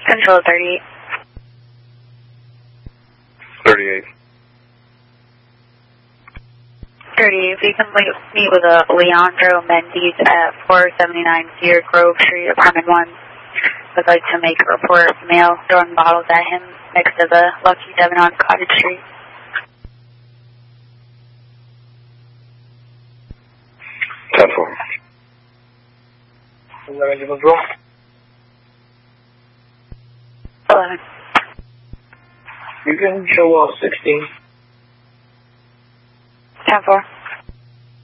Control 38. 38. 38, if you can meet with Leandro Mendes at 479 Cedar Grove Street, apartment 1. Would like to make a report of male throwing bottles at him next to the Lucky Devon on Cottage Street. 10-4. 11 control. 11. You can show 16. 10-4.